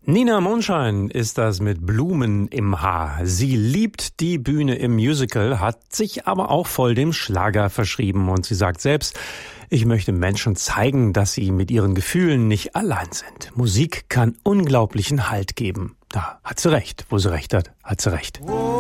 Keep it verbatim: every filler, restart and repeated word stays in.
Nina Mondschein ist das mit Blumen im Haar. Sie liebt die Bühne im Musical, hat sich aber auch voll dem Schlager verschrieben. Und sie sagt selbst, ich möchte Menschen zeigen, dass sie mit ihren Gefühlen nicht allein sind. Musik kann unglaublichen Halt geben. Da hat sie recht. Wo sie recht hat, hat sie recht. Oh.